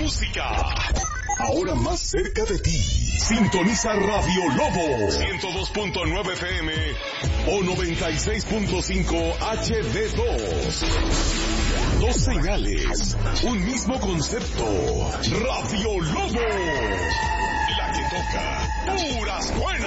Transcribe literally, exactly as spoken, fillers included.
música. Ahora más cerca de ti. Sintoniza Radio Lobo ciento dos punto nueve F M o noventa y seis punto cinco H D dos. Dos señales, un mismo concepto. Radio Lobo, la que toca puras buenas.